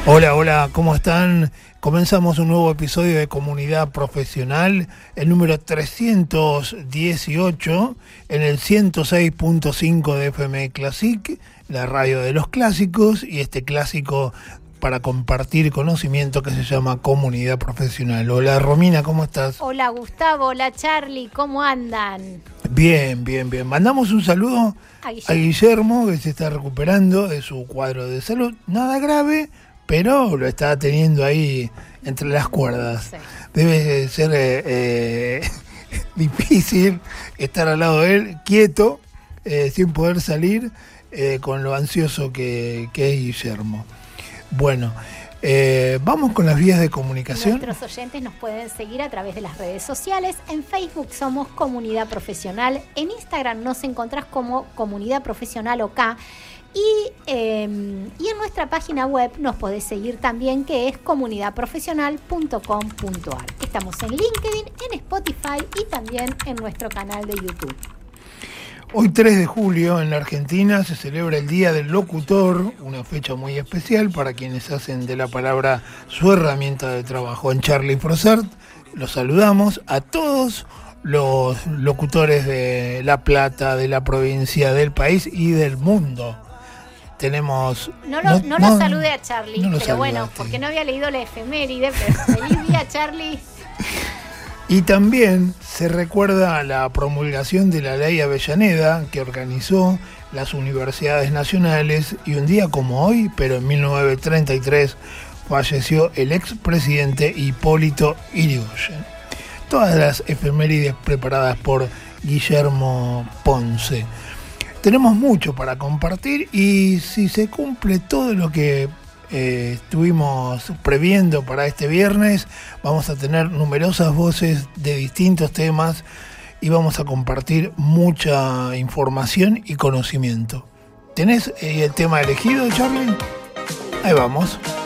Hola, hola, ¿cómo están? Comenzamos un nuevo episodio de Comunidad Profesional, el número 318, en el 106.5 de FM Classic, la radio de los clásicos, y este clásico para compartir conocimiento que se llama Comunidad Profesional. Hola, Romina, ¿cómo estás? Hola, Gustavo, hola, Charlie, ¿cómo andan? Bien, bien, bien. Mandamos un saludo a Guillermo, que se está recuperando de su cuadro de salud. Nada grave, pero lo está teniendo ahí entre las cuerdas. Sí. Debe ser difícil estar al lado de él, quieto, sin poder salir, con lo ansioso que es Guillermo. Bueno, vamos con las vías de comunicación. Nuestros oyentes nos pueden seguir a través de las redes sociales. En Facebook somos Comunidad Profesional. En Instagram nos encontrás como Comunidad Profesional OK. Y en nuestra página web nos podés seguir también, que es comunidadprofesional.com.ar. Estamos en LinkedIn, en Spotify y también en nuestro canal de YouTube. Hoy 3 de julio en la Argentina se celebra el Día del Locutor, una fecha muy especial para quienes hacen de la palabra su herramienta de trabajo. En Charlie Frosert los saludamos a todos los locutores de La Plata, de la provincia, del país y del mundo. Tenemos... No lo saludé a Charlie, no pero bueno, porque no había leído la efeméride, pero feliz día, Charlie. Y también se recuerda la promulgación de la Ley Avellaneda, que organizó las universidades nacionales, y un día como hoy, pero en 1933, falleció el expresidente Hipólito Yrigoyen. Todas las efemérides preparadas por Guillermo Ponce. Tenemos mucho para compartir y si se cumple todo lo que estuvimos previendo para este viernes, vamos a tener numerosas voces de distintos temas y vamos a compartir mucha información y conocimiento. ¿Tenés el tema elegido, Charlie? Ahí vamos.